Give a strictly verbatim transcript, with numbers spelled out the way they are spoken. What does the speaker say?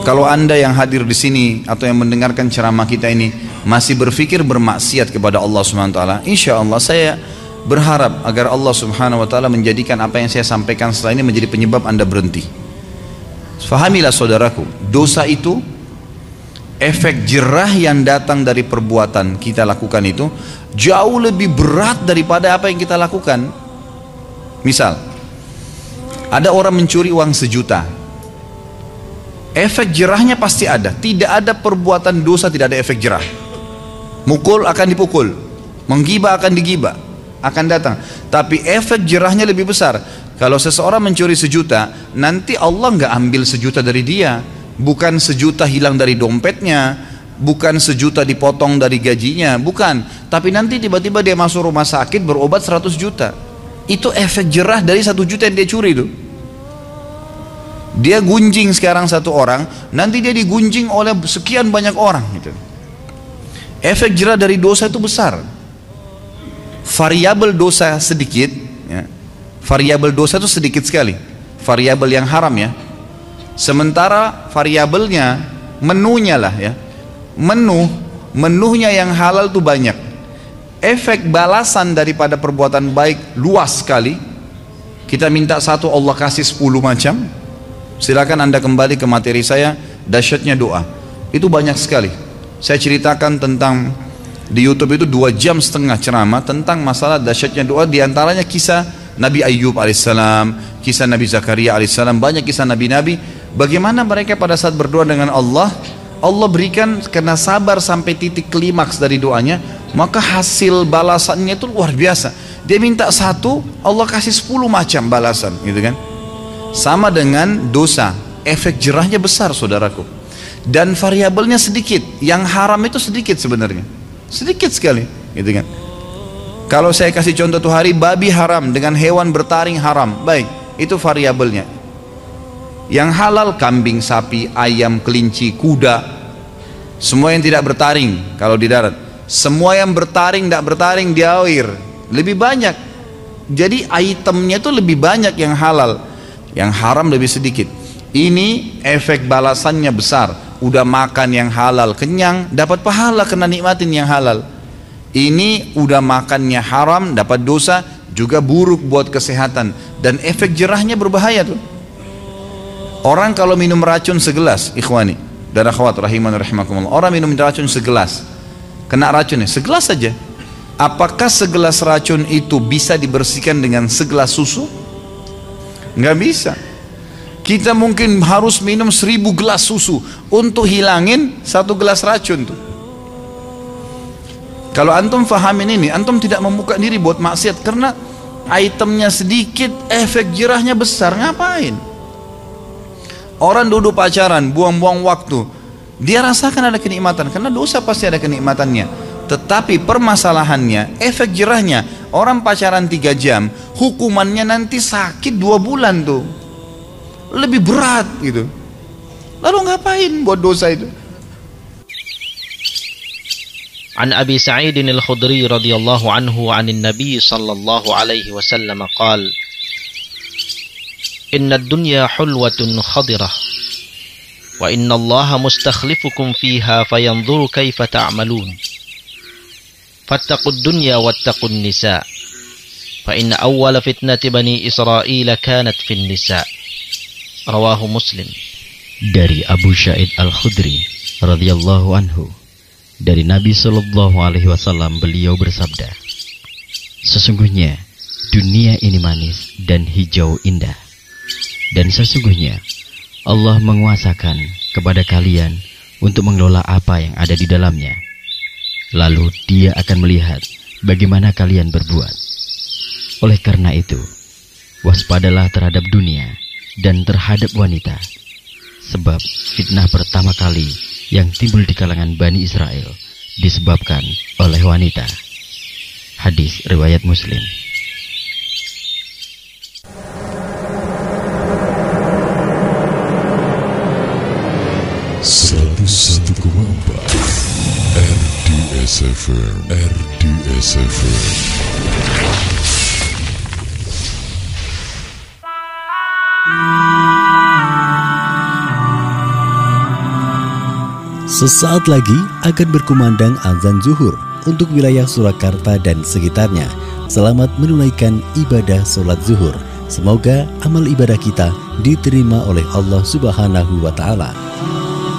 Kalau Anda yang hadir di sini atau yang mendengarkan ceramah kita ini masih berpikir bermaksiat kepada Allah Subhanahu wa taala, insya Allah saya berharap agar Allah Subhanahu wa taala menjadikan apa yang saya sampaikan setelah ini menjadi penyebab Anda berhenti. Fahamilah saudaraku, dosa itu, efek jerah yang datang dari perbuatan kita lakukan itu jauh lebih berat daripada apa yang kita lakukan. Misal, ada orang mencuri uang sejuta, efek jerahnya pasti ada. Tidak ada perbuatan dosa tidak ada efek jerah. Mukul akan dipukul, menggibah akan digibah, akan datang. Tapi efek jerahnya lebih besar. Kalau seseorang mencuri sejuta, nanti Allah nggak ambil sejuta dari dia. Bukan sejuta hilang dari dompetnya, bukan sejuta dipotong dari gajinya, bukan. Tapi nanti tiba-tiba dia masuk rumah sakit berobat seratus juta. Itu efek jerah dari satu juta yang dia curi itu. Dia gunjing sekarang satu orang, nanti dia digunjing oleh sekian banyak orang gitu. Efek jerah dari dosa itu besar. Variabel dosa sedikit ya. Variabel dosa itu sedikit sekali. Variabel yang haram ya. Sementara variabelnya menunya lah ya. Menu, menunya yang halal itu banyak. Efek balasan daripada perbuatan baik luas sekali. Kita minta satu, Allah kasih sepuluh macam. Silakan Anda kembali ke materi saya, dahsyatnya doa. Itu banyak sekali. Saya ceritakan tentang di YouTube itu dua jam setengah ceramah tentang masalah dahsyatnya doa. Di antaranya kisah Nabi Ayyub alaihissalam, kisah Nabi Zakaria alaihissalam, banyak kisah nabi-nabi. Bagaimana mereka pada saat berdoa dengan Allah, Allah berikan karena sabar sampai titik klimaks dari doanya, maka hasil balasannya itu luar biasa. Dia minta satu, Allah kasih sepuluh macam balasan, gitu kan? Sama dengan dosa, efek jerahnya besar saudaraku, dan variabelnya sedikit. Yang haram itu sedikit sebenarnya, sedikit sekali, gitu kan? Kalau saya kasih contoh tuh hari, babi haram dengan hewan bertaring haram, baik, itu variabelnya. Yang halal kambing, sapi, ayam, kelinci, kuda, semua yang tidak bertaring kalau di darat. Semua yang bertaring, tidak bertaring di air lebih banyak. Jadi itemnya itu lebih banyak yang halal. Yang haram lebih sedikit. Ini efek balasannya besar. Udah makan yang halal, kenyang, dapat pahala kena nikmatin yang halal. Ini udah makannya haram, dapat dosa, juga buruk buat kesehatan. Dan efek jerahnya berbahaya tuh. Orang kalau minum racun segelas, ikhwani dan akhwat rahiman rahimakumullah, orang minum racun segelas, kena racunnya segelas saja. Apakah segelas racun itu bisa dibersihkan dengan segelas susu? Nggak bisa. Kita mungkin harus minum seribu gelas susu untuk hilangin satu gelas racun tuh. Kalau antum fahamin ini, antum tidak membuka diri buat maksiat karena itemnya sedikit, efek jerahnya besar. Ngapain? Orang duduk pacaran, buang-buang waktu, dia rasakan ada kenikmatan karena dosa pasti ada kenikmatannya. Tetapi permasalahannya, efek jerahnya, orang pacaran tiga jam, hukumannya nanti sakit dua bulan tuh, lebih berat gitu. Lalu ngapain buat dosa itu? An Abi Sa'id al-Khudri radhiyallahu anhu 'anil Nabi sallallahu alaihi wasallam qala: Inna ad-dunya hulwatun khadirah wa inna Allaha mustakhlifukum fiha fayanzuru kaifa ta'malun. Fattaqud dunya wattaqun nisa fa inna awwala fitnati bani Israil kanat fin nisa. Rawahu Muslim. Dari Abu Sa'id al-Khudri radhiyallahu anhu, dari Nabi sallallahu alaihi wasallam, beliau bersabda, sesungguhnya dunia ini manis dan hijau indah, dan sesungguhnya Allah menguasakan kepada kalian untuk mengelola apa yang ada di dalamnya. Lalu Dia akan melihat bagaimana kalian berbuat. Oleh karena itu, waspadalah terhadap dunia dan terhadap wanita, sebab fitnah pertama kali yang timbul di kalangan Bani Israel disebabkan oleh wanita. Hadis riwayat Muslim. seratus satu koma empat R D S F M, R D S F M. Sesaat lagi akan berkumandang azan zuhur untuk wilayah Surakarta dan sekitarnya. Selamat menunaikan ibadah sholat zuhur. Semoga amal ibadah kita diterima oleh Allah Subhanahu wa Ta'ala.